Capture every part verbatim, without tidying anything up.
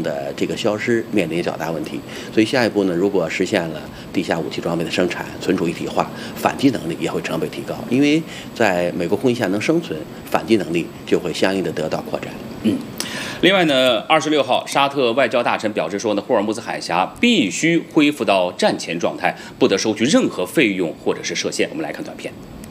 的这个消失面临较大问题。所以下一步呢，如果实现了地下武器装备的生产、存储一体化，反击能力也会成倍提高。因为在美国空袭下能生存，反击能力就会相应的得到扩展。 嗯。另外呢，二十六号，沙特外交大臣表示说呢，霍尔木兹海峡必须恢复到战前状态，不得收取任何费用或者是设限。我们来看短片。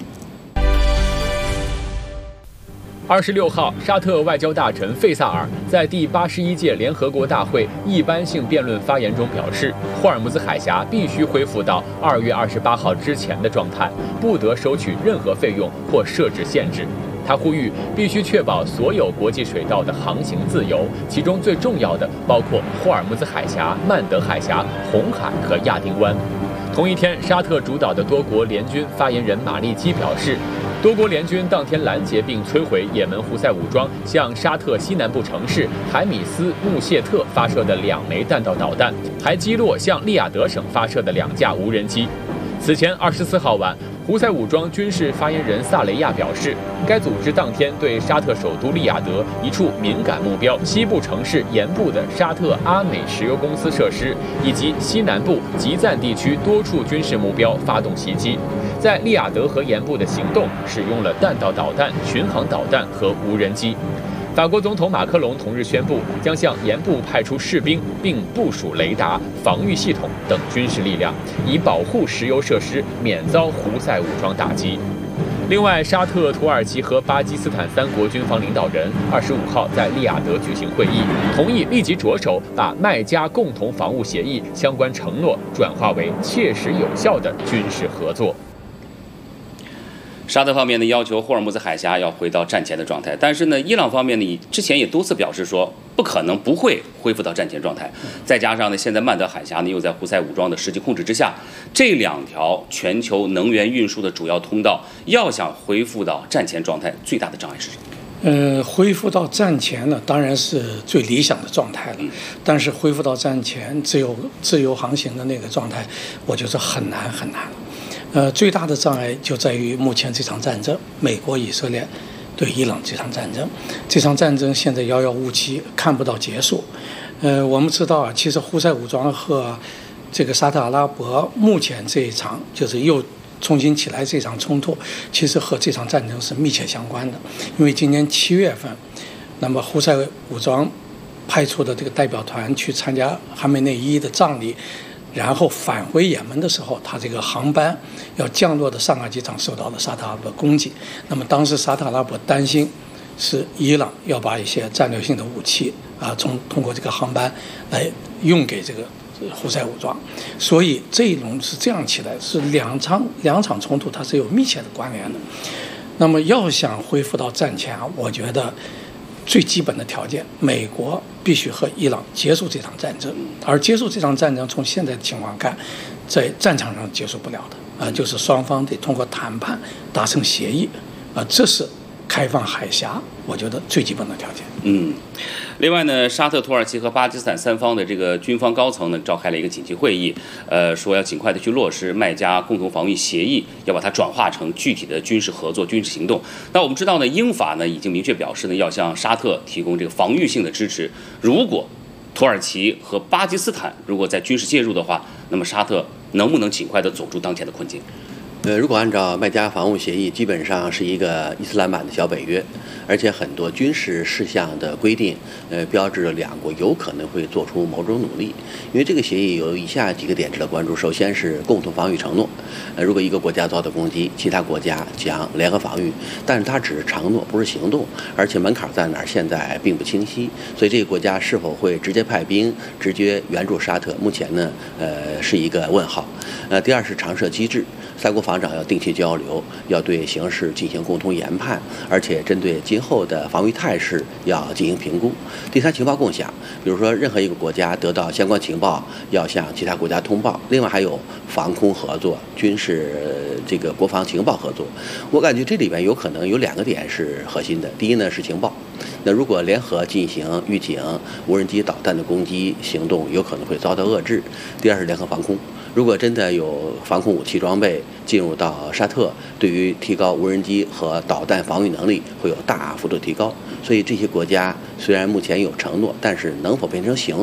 二十六号，沙特外交大臣费萨尔在第八十一届联合国大会一般性辩论发言中表示，霍尔木兹海峡必须恢复到二月二十八号之前的状态，不得收取任何费用或设置限制。他呼吁必须确保所有国际水道的航行自由，其中最重要的包括霍尔木兹海峡、曼德海峡、红海和亚丁湾。同一天，沙特主导的多国联军发言人马利基表示，多国联军当天拦截并摧毁也门胡塞武装向沙特西南部城市海米斯穆谢特发射的两枚弹道导弹，还击落向利雅得省发射的两架无人机。此前二十四号晚，胡塞武装军事发言人萨雷亚表示，该组织当天对沙特首都利雅得一处敏感目标西部城市沿部的沙特阿美石油公司设施以及西南部吉赞地区多处军事目标发动袭击。在利雅得河沿部的行动使用了弹道导弹、巡航导弹和无人机。法国总统马克龙同日宣布，将向沿部派出士兵，并部署雷达、防御系统等军事力量，以保护石油设施免遭胡塞武装打击。另外，沙特、土耳其和巴基斯坦三国军方领导人二十五号在利雅得举行会议，同意立即着手把麦加共同防务协议相关承诺转化为切实有效的军事合作。 沙特方面呢要求霍尔木兹海峡要回到战前的状态，但是呢，伊朗方面呢之前也多次表示说不可能不会恢复到战前状态。再加上呢，现在曼德海峡呢又在胡塞武装的实际控制之下，这两条全球能源运输的主要通道要想恢复到战前状态，最大的障碍是什么？ 呃，恢复到战前呢，当然是最理想的状态了。嗯、但是恢复到战前自由自由航行的那个状态，我觉得很难很难。呃，最大的障碍就在于目前这场战争，美国、以色列对伊朗这场战争，这场战争现在遥遥无期，看不到结束。呃，我们知道啊，其实胡塞武装和这个沙特阿拉伯目前这一场就是又重新起来这场冲突，其实和这场战争是密切相关的。因为今年七月份，那么胡塞武装派出的这个代表团去参加哈梅内伊的葬礼。然后返回也门的时候，他这个航班要降落的上海机场受到了沙特阿拉伯攻击。那么当时沙特阿拉伯担心是伊朗要把一些战略性的武器啊，从通过这个航班来用给这个胡塞武装，所以这一轮是这样起来，是两场两场冲突它是有密切的关联的。那么要想恢复到战前，我觉得最基本的条件，美国必须和伊朗结束这场战争，而结束这场战争，从现在的情况看，在战场上结束不了的啊，就是双方得通过谈判达成协议啊，这是开放海峡，我觉得最基本的条件。 嗯，另外呢，沙特、土耳其和巴基斯坦三方的这个军方高层呢，召开了一个紧急会议，呃，说要尽快的去落实麦加共同防御协议，要把它转化成具体的军事合作、军事行动。那我们知道呢，英法呢已经明确表示呢，要向沙特提供这个防御性的支持。如果土耳其和巴基斯坦如果在军事介入的话，那么沙特能不能尽快的走出当前的困境？ 呃，如果按照麦加防务协议，基本上是一个伊斯兰版的小北约，而且很多军事事项的规定，呃，标志着两国有可能会做出某种努力。因为这个协议有以下几个点值得关注：首先是共同防御承诺，呃，如果一个国家遭到攻击，其他国家将联合防御，但是它只是承诺，不是行动，而且门槛在哪儿现在并不清晰，所以这个国家是否会直接派兵、直接援助沙特，目前呢，呃，是一个问号。呃，第二是常设机制。三国防长要定期交流，要对形势进行共同研判，而且针对今后的防御态势要进行评估。第三，情报共享，比如说任何一个国家得到相关情报，要向其他国家通报。另外还有防空合作、军事这个国防情报合作。我感觉这里边有可能有两个点是核心的。第一呢是情报，那如果联合进行预警、无人机、导弹的攻击行动，有可能会遭到遏制。第二是联合防空。如果真的有防空武器装备进入到沙特，对于提高无人机和导弹防御能力会有大幅度提高。所以这些国家虽然目前有承诺，但是能否变成行